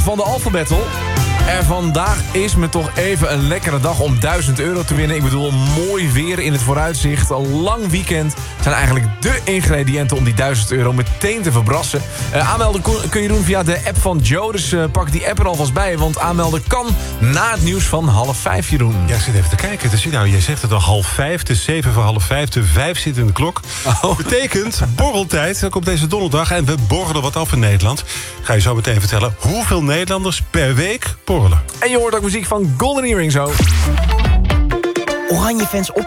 van de Alpha Battle. En vandaag is me toch even een lekkere dag om €1000 te winnen. Ik bedoel, mooi weer in het vooruitzicht. Een lang weekend zijn eigenlijk de ingrediënten om die €1000 meteen te verbrassen. Aanmelden kun je doen via de app van Joe. Dus pak die app er alvast bij. Want aanmelden kan na het nieuws van 4:30, Jeroen. Ja, ik zit even te kijken. Dus, nou, jij zegt het al 4:30. Het is 4:45. De 5 zit in de klok. Oh. Betekent borreltijd. Ook op deze donderdag. En we borrelen wat af in Nederland. Ga je zo meteen vertellen hoeveel Nederlanders per week borrelen. En je hoort ook muziek van Golden Earring zo. Oranje fans op.